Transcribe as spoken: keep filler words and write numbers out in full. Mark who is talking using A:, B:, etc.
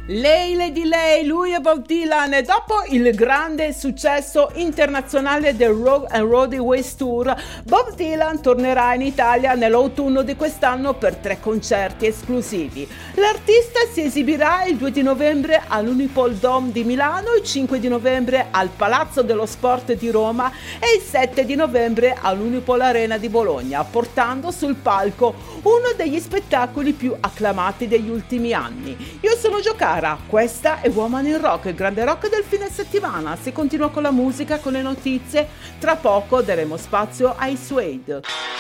A: Lei, Lady Lei, lui è Bob Dylan e dopo il grande successo internazionale del Rock and Roll West Tour, Bob Dylan tornerà in Italia nell'autunno di quest'anno per tre concerti esclusivi. L'artista si esibirà il due di novembre all'Unipol Dome di Milano, il cinque di novembre al Palazzo dello Sport di Roma e il sette di novembre all'Unipol Arena di Bologna, portando sul palco uno degli spettacoli più acclamati degli ultimi anni. Io sono Giocara, questa è Woman in Rock, il grande rock del fine settimana. Si continua con la musica, con le notizie, tra poco daremo spazio ai Suede.